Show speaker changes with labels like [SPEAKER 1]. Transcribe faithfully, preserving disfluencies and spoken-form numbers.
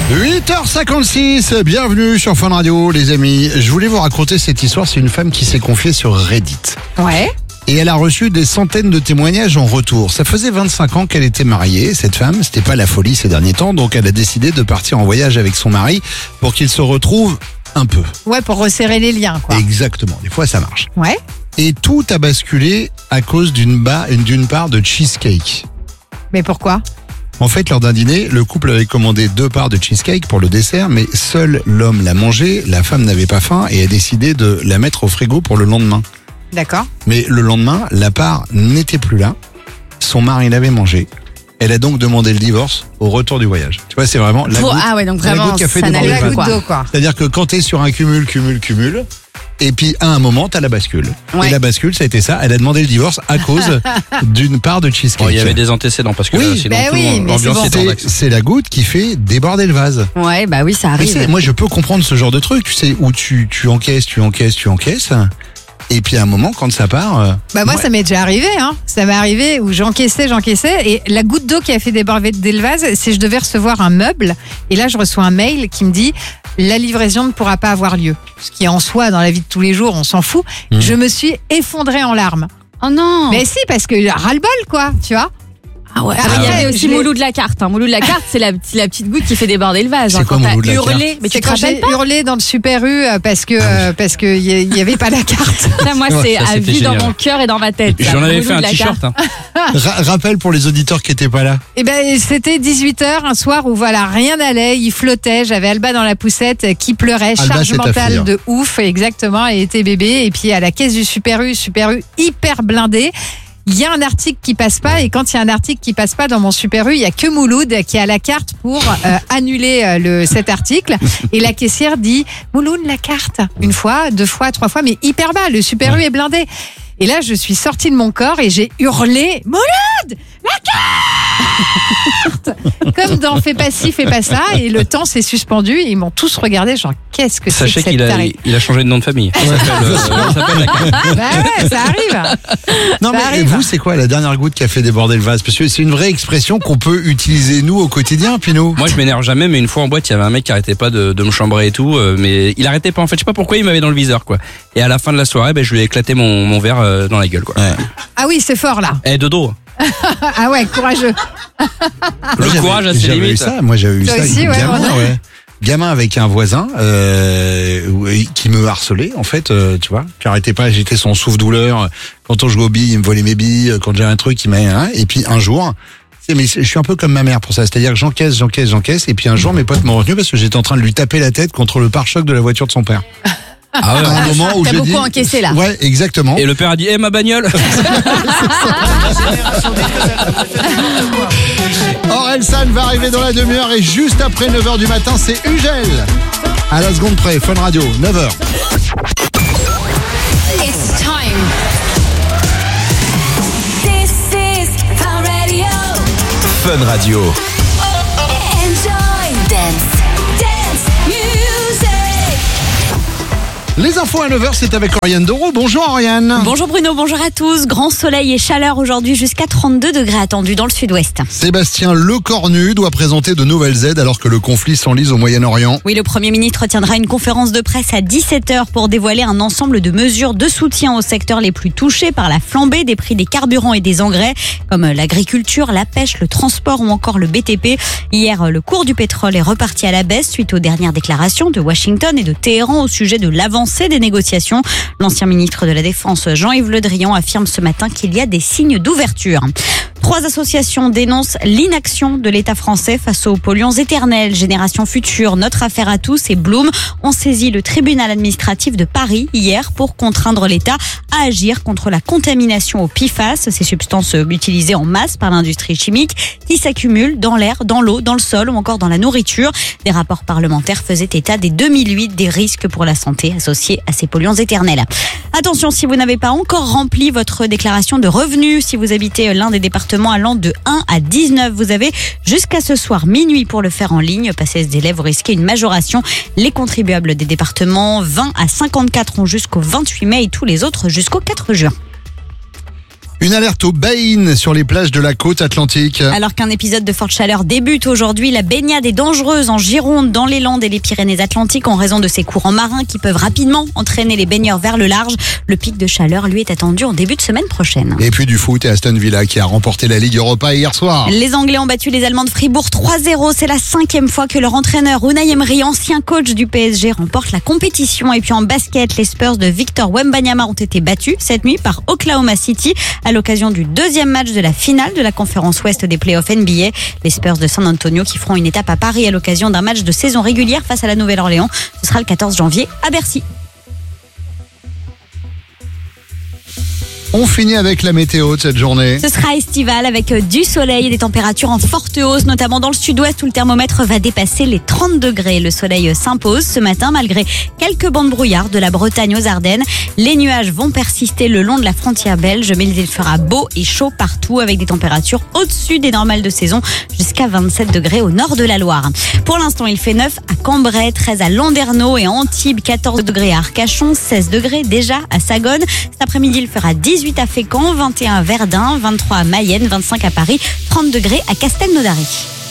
[SPEAKER 1] huit heures cinquante-six, bienvenue sur Fun Radio les amis. Je voulais vous raconter cette histoire, c'est une femme qui s'est confiée sur Reddit.
[SPEAKER 2] Ouais.
[SPEAKER 1] Et elle a reçu des centaines de témoignages en retour. Ça faisait vingt-cinq ans qu'elle était mariée, cette femme, c'était pas la folie ces derniers temps, donc elle a décidé de partir en voyage avec son mari pour qu'ils se retrouvent un peu.
[SPEAKER 2] Ouais, pour resserrer les liens, quoi.
[SPEAKER 1] Exactement, des fois ça marche.
[SPEAKER 2] Ouais.
[SPEAKER 1] Et tout a basculé à cause d'une ba- d'une part de cheesecake.
[SPEAKER 2] Mais pourquoi ?
[SPEAKER 1] En fait, lors d'un dîner, le couple avait commandé deux parts de cheesecake pour le dessert, mais seul l'homme l'a mangé, la femme n'avait pas faim et a décidé de la mettre au frigo pour le lendemain.
[SPEAKER 2] D'accord.
[SPEAKER 1] Mais le lendemain, la part n'était plus là, son mari l'avait mangé. Elle a donc demandé le divorce au retour du voyage. Tu vois, c'est vraiment la
[SPEAKER 3] Pour-
[SPEAKER 1] goutte,
[SPEAKER 3] ah ouais, donc
[SPEAKER 1] la
[SPEAKER 3] vraiment,
[SPEAKER 1] goutte qui a fait
[SPEAKER 3] ça
[SPEAKER 1] déborder
[SPEAKER 3] n'allait
[SPEAKER 1] le
[SPEAKER 2] La
[SPEAKER 1] vase.
[SPEAKER 2] goutte d'eau, quoi.
[SPEAKER 1] C'est-à-dire que quand t'es sur un cumul, cumul, cumul, et puis à un moment, t'as la bascule.
[SPEAKER 3] Ouais.
[SPEAKER 1] Et la bascule, ça a été ça. Elle a demandé le divorce à cause d'une part de cheesecake.
[SPEAKER 4] Bon, il y avait des antécédents parce que
[SPEAKER 1] Oui,
[SPEAKER 4] là, sinon
[SPEAKER 2] bah
[SPEAKER 4] tout,
[SPEAKER 2] oui, mais
[SPEAKER 4] l'ambiance
[SPEAKER 2] c'est bon.
[SPEAKER 4] était en
[SPEAKER 1] C'est,
[SPEAKER 4] accès.
[SPEAKER 1] c'est la goutte qui fait déborder le vase.
[SPEAKER 3] Ouais, bah oui, ça
[SPEAKER 1] Mais c'est-
[SPEAKER 3] arrive.
[SPEAKER 1] moi, je peux comprendre ce genre de truc, tu sais, où tu, tu encaisses, tu encaisses, tu encaisses. Et puis à un moment, quand ça part. euh,
[SPEAKER 2] Bah moi,
[SPEAKER 1] ouais.
[SPEAKER 2] ça m'est déjà arrivé, hein. Ça m'est arrivé où j'encaissais, j'encaissais, et la goutte d'eau qui a fait déborder le vase, c'est je devais recevoir un meuble, et là je reçois un mail qui me dit la livraison ne pourra pas avoir lieu. Ce qui en soi, dans la vie de tous les jours, on s'en fout.
[SPEAKER 1] Mmh.
[SPEAKER 2] Je me suis effondrée en larmes.
[SPEAKER 3] Oh non.
[SPEAKER 2] Mais si, parce que ras-le-bol, quoi, tu vois.
[SPEAKER 3] Ah ouais.
[SPEAKER 2] Ah
[SPEAKER 3] Ah, il y
[SPEAKER 2] ouais.
[SPEAKER 3] avait aussi
[SPEAKER 2] Je l'ai-
[SPEAKER 3] Moulou de la carte. Hein. Moulou de la carte, c'est la, c'est la petite goutte qui fait déborder le vase.
[SPEAKER 1] C'est
[SPEAKER 3] hein.
[SPEAKER 1] quoi,
[SPEAKER 3] Quand
[SPEAKER 1] Moulou
[SPEAKER 3] t'as
[SPEAKER 1] de la
[SPEAKER 3] hurlé,
[SPEAKER 1] carte
[SPEAKER 3] mais tu
[SPEAKER 2] C'est
[SPEAKER 3] te
[SPEAKER 2] quand
[SPEAKER 3] rappelles
[SPEAKER 2] j'ai
[SPEAKER 3] pas
[SPEAKER 2] hurlé dans le Super U euh, parce que euh, parce que y, y avait pas la carte.
[SPEAKER 3] Ça, moi,
[SPEAKER 1] Ouais,
[SPEAKER 3] c'est
[SPEAKER 4] ça,
[SPEAKER 3] à
[SPEAKER 4] c'était
[SPEAKER 3] vue dans
[SPEAKER 4] génial.
[SPEAKER 3] mon cœur et dans ma tête. ça.
[SPEAKER 4] J'en avais
[SPEAKER 3] Moulou
[SPEAKER 4] fait
[SPEAKER 3] de
[SPEAKER 4] un
[SPEAKER 3] la
[SPEAKER 4] t-shirt.
[SPEAKER 3] carte.
[SPEAKER 4] Hein.
[SPEAKER 1] Ra- rappel pour les auditeurs qui étaient pas là.
[SPEAKER 2] Et ben c'était dix-huit heures un soir où voilà, rien n'allait, il flottait, j'avais Alba dans la poussette euh, qui pleurait,
[SPEAKER 1] Alba,
[SPEAKER 2] charge
[SPEAKER 1] c'est ta fille, hein.
[SPEAKER 2] mentale de ouf, exactement, elle était bébé, et puis à la caisse du Super U, Super U hyper blindé. Il y a un article qui passe pas, et quand il y a un article qui passe pas dans mon Super U, il y a que Mouloud qui a la carte pour euh, annuler euh, le cet article, et la caissière dit Mouloud la carte, une fois, deux fois, trois fois, mais hyper bas, le Super U est blindé. Et là, je suis sortie de mon corps et j'ai hurlé Mouloud, la carte comme dans Fais pas ci, fais pas ça, et le temps s'est suspendu et ils m'ont tous regardé genre qu'est-ce que c'est
[SPEAKER 4] Sachez
[SPEAKER 2] que cette
[SPEAKER 4] qu'il a,
[SPEAKER 2] tarée.
[SPEAKER 4] il a changé de nom de famille. Ça s'appelle, euh, ça s'appelle la carte.
[SPEAKER 2] Bah ouais, ça arrive.
[SPEAKER 1] Non,
[SPEAKER 2] Ça
[SPEAKER 1] mais
[SPEAKER 2] arrive.
[SPEAKER 1] vous, c'est quoi la dernière goutte qui a fait déborder le vase? Parce que c'est une vraie expression qu'on peut utiliser nous au quotidien, Pinot.
[SPEAKER 4] Moi, je m'énerve jamais, mais une fois en boîte, il y avait un mec qui arrêtait pas de, de me chambrer et tout, euh, mais il arrêtait pas. En fait, je sais pas pourquoi il m'avait dans le viseur, quoi. Et à la fin de la soirée, ben, je lui ai éclaté mon, mon verre euh, dans la gueule, quoi.
[SPEAKER 1] Ouais.
[SPEAKER 2] Ah oui, c'est fort là.
[SPEAKER 4] Eh, dodo.
[SPEAKER 2] Ah ouais, courageux.
[SPEAKER 1] Moi,
[SPEAKER 4] Le
[SPEAKER 1] j'avais-
[SPEAKER 4] courage à ses
[SPEAKER 1] j'avais eu
[SPEAKER 4] limites.
[SPEAKER 1] ça. Moi, j'avais eu
[SPEAKER 2] Toi
[SPEAKER 1] ça.
[SPEAKER 2] aussi, ouais,
[SPEAKER 1] gamin,
[SPEAKER 2] Renaud.
[SPEAKER 1] ouais. Gamin avec un voisin euh, oui, qui me harcelait, en fait, euh, tu vois. Qui arrêtait pas, j'étais son souffle-douleur. Quand on jouait aux billes, il me volait mes billes. Quand j'ai un truc, il m'a... Hein, et puis un jour... c'est- Mais je suis un peu comme ma mère pour ça, c'est-à-dire que j'encaisse, j'encaisse, j'encaisse, et puis un jour mes potes m'ont retenu parce que j'étais en train de lui taper la tête contre le pare-choc de la voiture de son père.
[SPEAKER 4] Ah ouais.
[SPEAKER 1] À un moment où
[SPEAKER 3] T'as
[SPEAKER 1] j'ai
[SPEAKER 3] beaucoup
[SPEAKER 1] dit-
[SPEAKER 3] encaissé, là.
[SPEAKER 1] Ouais, exactement.
[SPEAKER 4] Et le père a dit, eh, ma bagnole.
[SPEAKER 1] Orelsan va arriver dans la demi-heure et juste après neuf heures du matin, c'est Ugel. À la seconde près, Fun Radio, neuf heures.
[SPEAKER 5] It's time. This is Fun Radio.
[SPEAKER 6] Fun Radio.
[SPEAKER 5] Enjoy dance, dance music.
[SPEAKER 1] Les infos à neuf heures, c'est avec Oriane Doro. Bonjour Oriane.
[SPEAKER 3] Bonjour Bruno, bonjour à tous. Grand soleil et chaleur aujourd'hui, jusqu'à trente-deux degrés attendus dans le sud-ouest.
[SPEAKER 1] Sébastien Lecornu doit présenter de nouvelles aides alors que le conflit s'enlise au Moyen-Orient.
[SPEAKER 3] Oui, le Premier ministre tiendra une conférence de presse à dix-sept heures pour dévoiler un ensemble de mesures de soutien aux secteurs les plus touchés par la flambée des prix des carburants et des engrais, comme l'agriculture, la pêche, le transport ou encore le B T P. Hier, le cours du pétrole est reparti à la baisse suite aux dernières déclarations de Washington et de Téhéran au sujet de l'avancée des négociations. L'ancien ministre de la Défense, Jean-Yves Le Drian, affirme ce matin qu'il y a des signes d'ouverture. Trois associations dénoncent l'inaction de l'État français face aux polluants éternels. Génération Future, Notre Affaire à tous et Bloom ont saisi le tribunal administratif de Paris hier pour contraindre l'État à agir contre la contamination au P F A S, ces substances utilisées en masse par l'industrie chimique qui s'accumulent dans l'air, dans l'eau, dans le sol ou encore dans la nourriture. Des rapports parlementaires faisaient état dès deux mille huit des risques pour la santé associés à ces polluants éternels. Attention, si vous n'avez pas encore rempli votre déclaration de revenus, si vous habitez l'un des départements allant de un à dix-neuf, vous avez jusqu'à ce soir minuit pour le faire en ligne. Passez ce délai, vous risquez une majoration. Les contribuables des départements vingt à cinquante-quatre ont jusqu'au vingt-huit mai et tous les autres jusqu'au quatre juin.
[SPEAKER 1] Une alerte aux baïnes sur les plages de la côte atlantique.
[SPEAKER 3] Alors qu'un épisode de forte chaleur débute aujourd'hui, la baignade est dangereuse en Gironde, dans les Landes et les Pyrénées-Atlantiques en raison de ces courants marins qui peuvent rapidement entraîner les baigneurs vers le large. Le pic de chaleur, lui, est attendu en début de semaine prochaine.
[SPEAKER 1] Et puis du foot et Aston Villa qui a remporté la Ligue Europa hier soir.
[SPEAKER 3] Les Anglais ont battu les Allemands de Fribourg trois zéro. C'est la cinquième fois que leur entraîneur Unai Emery, ancien coach du P S G, remporte la compétition. Et puis en basket, les Spurs de Victor Wembanyama ont été battus cette nuit par Oklahoma City à l'occasion du deuxième match de la finale de la conférence Ouest des playoffs N B A. Les Spurs de San Antonio qui feront une étape à Paris à l'occasion d'un match de saison régulière face à la Nouvelle-Orléans. Ce sera le quatorze janvier à Bercy.
[SPEAKER 1] On finit avec la météo de cette journée.
[SPEAKER 3] Ce sera estival avec du soleil et des températures en forte hausse, notamment dans le sud-ouest où le thermomètre va dépasser les trente degrés. Le soleil s'impose ce matin malgré quelques bancs de brouillard de la Bretagne aux Ardennes. Les nuages vont persister le long de la frontière belge, mais il fera beau et chaud partout avec des températures au-dessus des normales de saison jusqu'à vingt-sept degrés au nord de la Loire. Pour l'instant, il fait neuf à Cambrai, treize à Landerneau et à Antibes, quatorze degrés à Arcachon, seize degrés déjà à Sagone. Cet après-midi, il fera dix-huit à Fécamp, vingt et un à Verdun, vingt-trois à Mayenne, vingt-cinq à Paris, trente degrés à Castelnaudary.